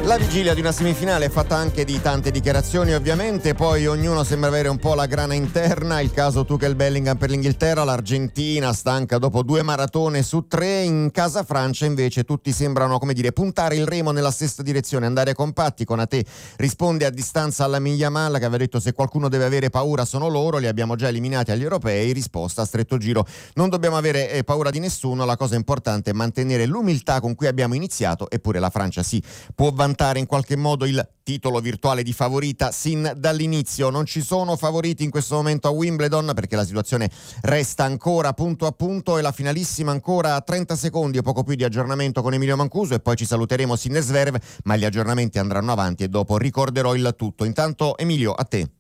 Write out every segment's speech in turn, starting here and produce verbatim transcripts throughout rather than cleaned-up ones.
La vigilia di una semifinale è fatta anche di tante dichiarazioni, ovviamente, poi ognuno sembra avere un po' la grana interna. Il caso Tuchel Bellingham per l'Inghilterra, l'Argentina stanca dopo due maratone su tre. In casa Francia invece tutti sembrano, come dire, puntare il remo nella stessa direzione, andare compatti. Conate risponde a distanza alla Yamal, che aveva detto: se qualcuno deve avere paura sono loro, li abbiamo già eliminati agli europei. Risposta a stretto giro: non dobbiamo avere eh, paura di nessuno, la cosa importante è mantenere l'umiltà con cui abbiamo iniziato. Eppure la Francia sì, può vantare in qualche modo il titolo virtuale di favorita sin dall'inizio. Non ci sono favoriti in questo momento a Wimbledon, perché la situazione resta ancora punto a punto e la finalissima ancora a trenta secondi o poco più di aggiornamento con Emilio Mancuso, e poi ci saluteremo Sinner Zverev, ma gli aggiornamenti andranno avanti e dopo ricorderò il tutto. Intanto Emilio, a te.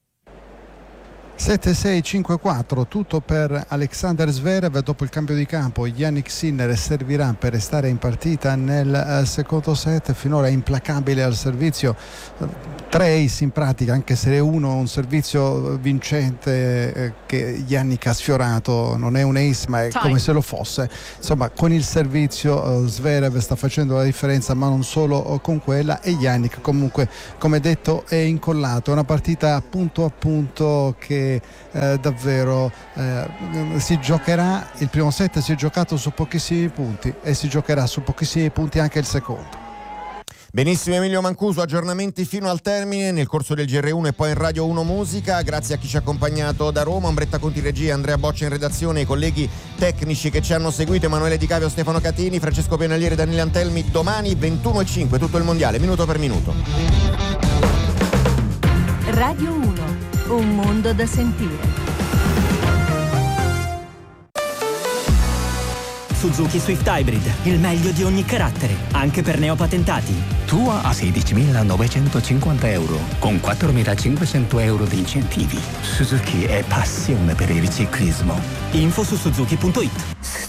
sette sei cinque quattro, tutto per Alexander Zverev. Dopo il cambio di campo Jannik Sinner servirà per restare in partita nel uh, secondo set. Finora implacabile al servizio, tre ace in pratica, anche se è uno un servizio vincente eh, che Jannik ha sfiorato. Non è un ace, ma è come se lo fosse. Insomma, con il servizio uh, Zverev sta facendo la differenza, ma non solo uh, con quella, e Jannik comunque, come detto, è incollato. È una partita punto a punto che Eh, davvero eh, si giocherà. Il primo set si è giocato su pochissimi punti e si giocherà su pochissimi punti anche il secondo. Benissimo Emilio Mancuso, aggiornamenti fino al termine nel corso del G R uno e poi in Radio uno Musica. Grazie a chi ci ha accompagnato da Roma, Ombretta Conti regia, Andrea Boccia in redazione, i colleghi tecnici che ci hanno seguito, Emanuele Di Cavio, Stefano Catini, Francesco Pianellieri, Daniele Antelmi. Domani ventuno e cinque tutto il mondiale, minuto per minuto. Radio uno, un mondo da sentire. Suzuki Swift Hybrid, il meglio di ogni carattere, anche per neopatentati. Tua a sedicimilanovecentocinquanta euro, con quattromilacinquecento euro di incentivi. Suzuki è passione per il ciclismo. Info su suzuki punto it.